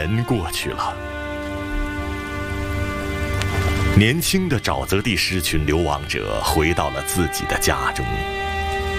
年过去了，年轻的沼泽地狮群流亡者回到了自己的家中。